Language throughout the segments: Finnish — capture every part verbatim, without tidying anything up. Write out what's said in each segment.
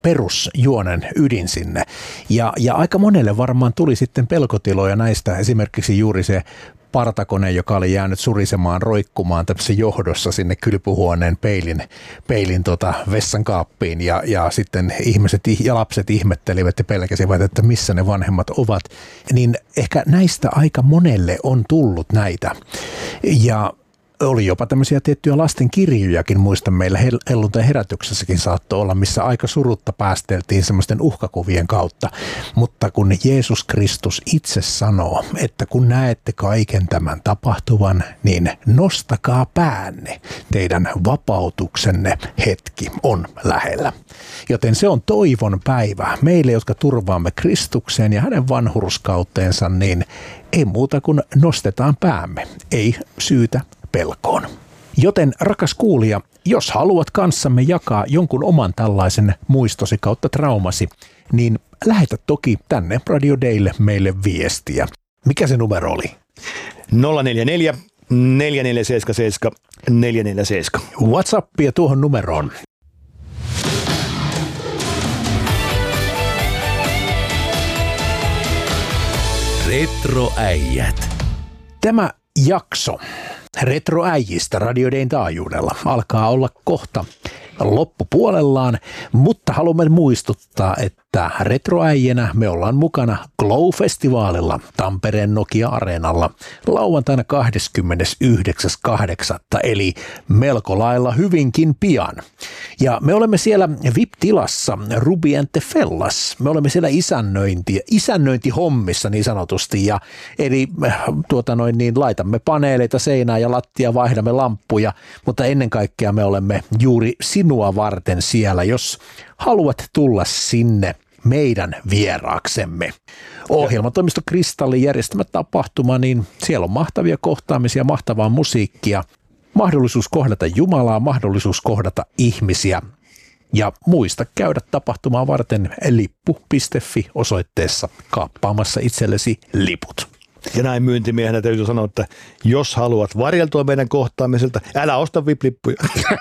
perusjuonen ydin sinne. Ja, ja aika monelle varmaan tuli sitten pelkotiloja näistä, esimerkiksi juuri se partakone, joka oli jäänyt surisemaan, roikkumaan tämmöisessä johdossa sinne kylpyhuoneen peilin, peilin tota vessankaappiin ja, ja sitten ihmiset ja lapset ihmettelivät ja pelkäsivät, että missä ne vanhemmat ovat. Niin ehkä näistä aika monelle on tullut näitä ja oli jopa tämmöisiä tiettyjä lasten kirjojakin, muistan meillä helluntain herätyksessäkin saattoi olla, missä aika surutta päästeltiin semmoisten uhkakuvien kautta. Mutta kun Jeesus Kristus itse sanoo, että kun näette kaiken tämän tapahtuvan, niin nostakaa päänne. Teidän vapautuksenne hetki on lähellä. Joten se on toivon päivä meille, jotka turvaamme Kristukseen ja hänen vanhurskauteensa, niin ei muuta kuin nostetaan päämme, ei syytä pelkoon. Joten rakas kuulija, jos haluat kanssamme jakaa jonkun oman tällaisen muistosi kautta traumasi, niin lähetä toki tänne Radio Daylle meille viestiä. Mikä se numero oli? nolla neljä neljä, neljä neljä seitsemän seitsemän, neljä neljä seitsemän. WhatsAppia tuohon numeroon. Retroäijät. Tämä jakso Retroäijistä Radio Dayn taajuudella alkaa olla kohta loppupuolellaan, mutta haluamme muistuttaa, että Retroäijänä me ollaan mukana Glow-festivaalilla Tampereen Nokia-areenalla lauantaina kahdeskymmenesyhdeksäs kahdeksatta eli melko lailla hyvinkin pian. Ja me olemme siellä V I P-tilassa Ruby and the Fellas. Me olemme siellä isännöinti, isännöintihommissa niin sanotusti, ja eli tuota noin niin, laitamme paneeleita seinään ja lattia, vaihdamme lamppuja, mutta ennen kaikkea me olemme juuri sinua varten siellä, jos haluat tulla sinne meidän vieraaksemme. Ohjelmatoimisto Kristallin järjestämä tapahtuma, niin siellä on mahtavia kohtaamisia, mahtavaa musiikkia, mahdollisuus kohdata Jumalaa, mahdollisuus kohdata ihmisiä. Ja muista käydä tapahtumaa varten lippu piste fi osoitteessa kaappaamassa itsellesi liput. Ja näin myyntimiehenä täytyy sanoa, että jos haluat varjeltua meidän kohtaamiselta, älä osta V I P-lippuja.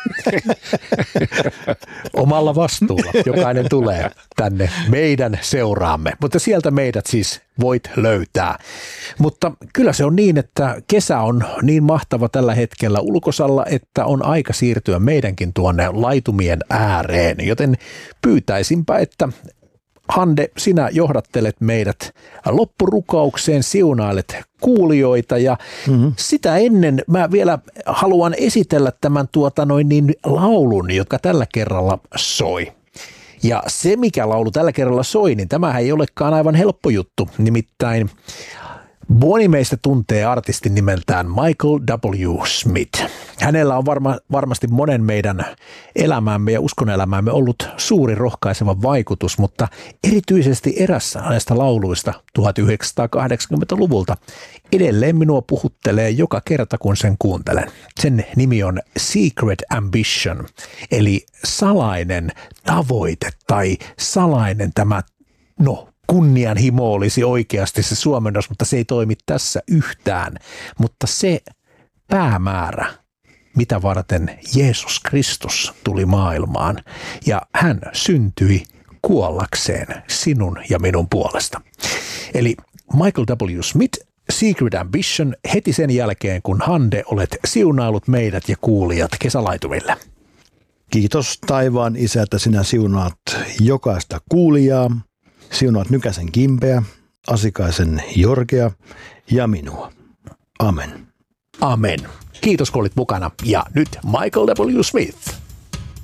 Omalla vastuulla jokainen tulee tänne meidän seuraamme, mutta sieltä meidät siis voit löytää. Mutta kyllä se on niin, että kesä on niin mahtava tällä hetkellä ulkosalla, että on aika siirtyä meidänkin tuonne laitumien ääreen, joten pyytäisinpä, että Hande, sinä johdattelet meidät loppurukaukseen, siunailet kuulijoita ja mm-hmm. sitä ennen mä vielä haluan esitellä tämän tuota noin niin laulun, joka tällä kerralla soi. Ja se, mikä laulu tällä kerralla soi, niin tämähän ei olekaan aivan helppo juttu, nimittäin moni meistä tuntee artistin nimeltään Michael W. Smith. Hänellä on varma, varmasti monen meidän elämäämme ja uskonelämäämme ollut suuri rohkaiseva vaikutus, mutta erityisesti erässä näistä lauluista tuhatyhdeksänsataakahdeksankymmentäluvulta edelleen minua puhuttelee joka kerta, kun sen kuuntelen. Sen nimi on Secret Ambition, eli salainen tavoite tai salainen tämä, no, kunnianhimo olisi oikeasti se suomennos, mutta se ei toimi tässä yhtään. Mutta se päämäärä, mitä varten Jeesus Kristus tuli maailmaan, ja hän syntyi kuollakseen sinun ja minun puolesta. Eli Michael W. Smith, Secret Ambition, heti sen jälkeen, kun Hande olet siunailut meidät ja kuulijat kesälaitumille. Kiitos taivaan Isä, että sinä siunaat jokaista kuulijaa. Siunaat Nykäsen Kimpeä, Asikaisen Jorgea ja minua. Amen. Amen. Kiitos kun olit mukana. Ja nyt Michael W. Smith.